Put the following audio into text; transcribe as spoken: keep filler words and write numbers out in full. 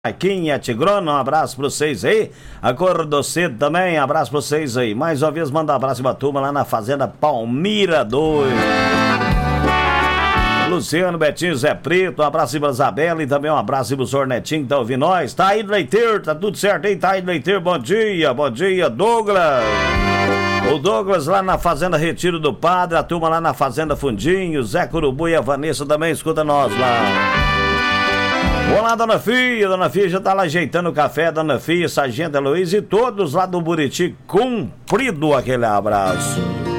Marquinha, Tigrona, um abraço pra vocês aí. Acordou cedo também, abraço pra vocês aí. Mais uma vez, manda um abraço pra turma lá na Fazenda Palmira dois. Luciano, Betinho, Zé Preto, um abraço pra Isabela e também um abraço pro senhor Netinho que tá ouvindo nós. Tá aí, Leiteiro, tá tudo certo aí? Tá aí, Leiteiro, bom dia, bom dia, Douglas. O Douglas lá na Fazenda Retiro do Padre, a turma lá na Fazenda Fundinho, Zé Curubu e a Vanessa também escuta nós lá. Olá, dona Fia, dona Fia já tá lá ajeitando o café, dona Fia, Sargento Luiz e todos lá do Buriti, cumprido aquele abraço.